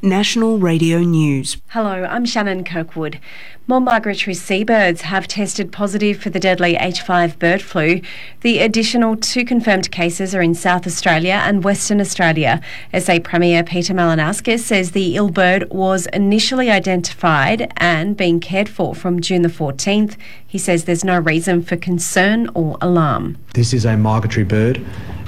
National Radio News. Hello, I'm Shannon Kirkwood. More migratory seabirds have tested positive for the deadly H5 bird flu. The additional 2 confirmed cases are in South Australia and Western Australia. SA Premier Peter Malinauskas says the ill bird was initially identified and being cared for from June the 14th. He says there's no reason for concern or alarm. This is a migratory bird.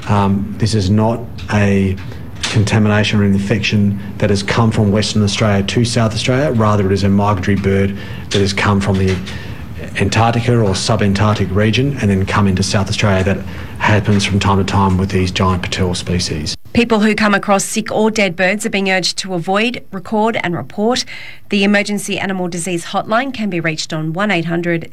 This is not a contamination or infection that has come from Western Australia to South Australia. Rather, it is a migratory bird that has come from the Antarctica or subantarctic region and then come into South Australia. That happens from time to time with these giant petrel species. People who come across sick or dead birds are being urged to avoid, record and report. The Emergency Animal Disease Hotline can be reached on 1800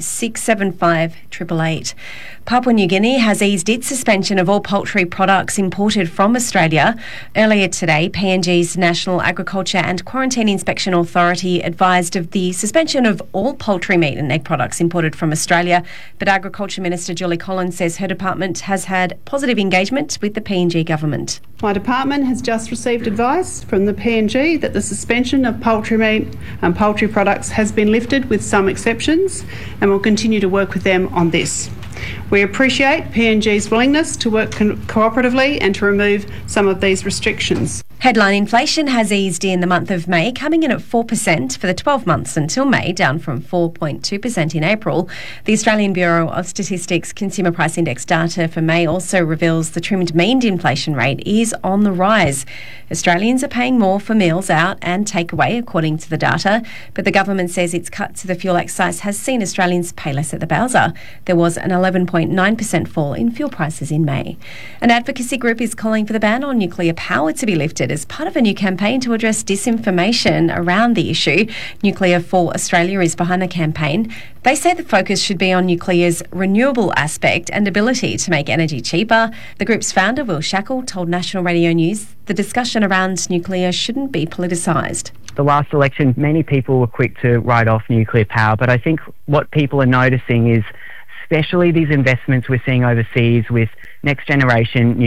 675 888. Papua New Guinea has eased its suspension of all poultry products imported from Australia. Earlier today, PNG's National Agriculture and Quarantine Inspection Authority advised of the suspension of all poultry meat and egg products imported from Australia. But Agriculture Minister Julie Collins says her department has had positive engagement with the PNG government. My department has just received advice from the PNG that the suspension of poultry meat and poultry products has been lifted with some exceptions, and will continue to work with them on this. We appreciate PNG's willingness to work cooperatively and to remove some of these restrictions. Headline inflation has eased in the month of May, coming in at 4% for the 12 months until May, down from 4.2% in April. The Australian Bureau of Statistics Consumer Price Index data for May also reveals the trimmed mean inflation rate is on the rise. Australians are paying more for meals out and takeaway, according to the data, but the government says its cut to the fuel excise has seen Australians pay less at the bowser. There was an 11.9% fall in fuel prices in May. An advocacy group is calling for the ban on nuclear power to be lifted as part of a new campaign to address disinformation around the issue. Nuclear for Australia is behind the campaign. They say the focus should be on nuclear's renewable aspect and ability to make energy cheaper. The group's founder, Will Shackle, told National Radio News the discussion around nuclear shouldn't be politicised. The last election, many people were quick to write off nuclear power, but I think what people are noticing is especially these investments we're seeing overseas with next generation